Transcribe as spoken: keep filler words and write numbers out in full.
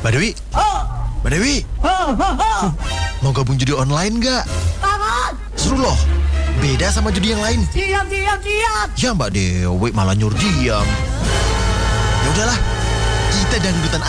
Mbak Dewi, Oh, Mbak Dewi, oh, oh, oh. mau gabung judi online nggak? Banget. Seru loh, beda sama judi yang lain. Diam, diam, diam. Ya Mbak Dewi malah nyuruh diam. Ya udahlah, kita dangdutan